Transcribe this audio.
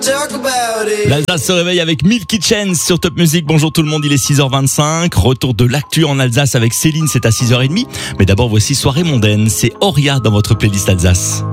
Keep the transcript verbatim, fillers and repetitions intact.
L'Alsace se réveille avec Milky Chance sur Top Music. Bonjour tout le monde, il est six heures vingt-cinq. Retour de l'actu en Alsace avec Céline, c'est à six heures trente. Mais d'abord voici Soirée mondaine, c'est Oria dans votre playlist Alsace.